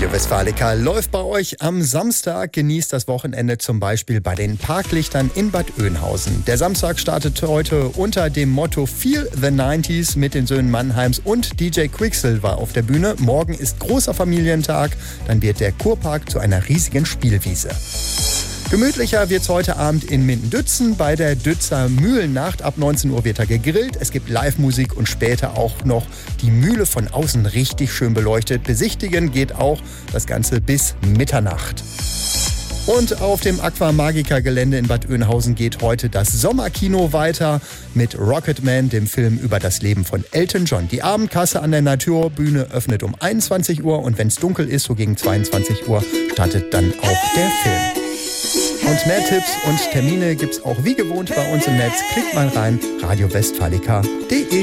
Radio Westfalica läuft bei euch am Samstag. Genießt das Wochenende zum Beispiel bei den Parklichtern in Bad Oeynhausen. Der Samstag startet heute unter dem Motto Feel the 90s mit den Söhnen Mannheims und DJ Quicksilver auf der Bühne. Morgen ist großer Familientag. Dann wird der Kurpark zu einer riesigen Spielwiese. Gemütlicher wird's heute Abend in Minden-Dützen. Bei der Dützer Mühlennacht ab 19 Uhr wird da gegrillt. Es gibt Live-Musik und später auch noch die Mühle von außen richtig schön beleuchtet. Besichtigen geht auch das Ganze bis Mitternacht. Und auf dem Aquamagica-Gelände in Bad Oeynhausen geht heute das Sommerkino weiter mit Rocketman, dem Film über das Leben von Elton John. Die Abendkasse an der Naturbühne öffnet um 21 Uhr und wenn es dunkel ist, so gegen 22 Uhr, startet dann auch der Film. Und mehr Tipps und Termine gibt's auch wie gewohnt bei uns im Netz. Klickt mal rein, radiowestfalica.de.